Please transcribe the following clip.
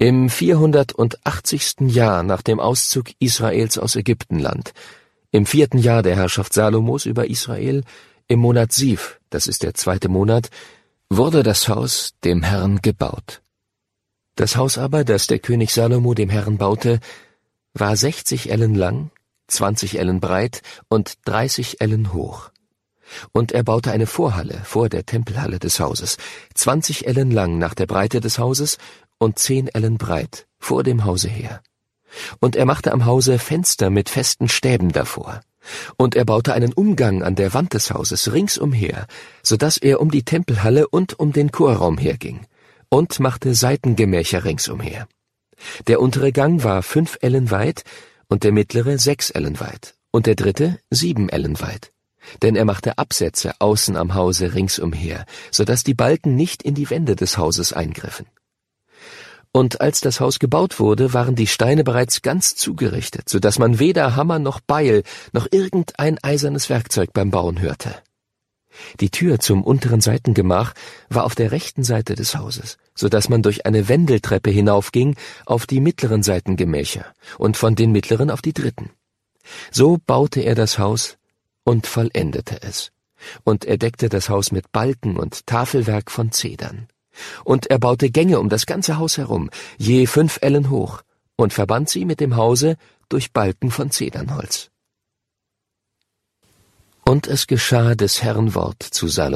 Im 480. Jahr nach dem Auszug Israels aus Ägyptenland, im 4. Jahr der Herrschaft Salomos über Israel, im Monat Siv, das ist der 2. Monat, wurde das Haus dem Herrn gebaut. Das Haus aber, das der König Salomo dem Herrn baute, war 60 Ellen lang, 20 Ellen breit und 30 Ellen hoch. Und er baute eine Vorhalle vor der Tempelhalle des Hauses, 20 Ellen lang nach der Breite des Hauses und 10 Ellen breit vor dem Hause her. Und er machte am Hause Fenster mit festen Stäben davor. Und er baute einen Umgang an der Wand des Hauses ringsumher, so dass er um die Tempelhalle und um den Chorraum herging, und machte Seitengemächer ringsumher. Der untere Gang war 5 Ellen weit und der mittlere 6 Ellen weit und der dritte 7 Ellen weit. Denn er machte Absätze außen am Hause ringsumher, so dass die Balken nicht in die Wände des Hauses eingriffen. Und als das Haus gebaut wurde, waren die Steine bereits ganz zugerichtet, so dass man weder Hammer noch Beil noch irgendein eisernes Werkzeug beim Bauen hörte. Die Tür zum unteren Seitengemach war auf der rechten Seite des Hauses, so dass man durch eine Wendeltreppe hinaufging auf die mittleren Seitengemächer und von den mittleren auf die dritten. So baute er das Haus und vollendete es. Und er deckte das Haus mit Balken und Tafelwerk von Zedern. Und er baute Gänge um das ganze Haus herum, je 5 Ellen hoch, und verband sie mit dem Hause durch Balken von Zedernholz. Und es geschah des Herrn Wort zu Salomo.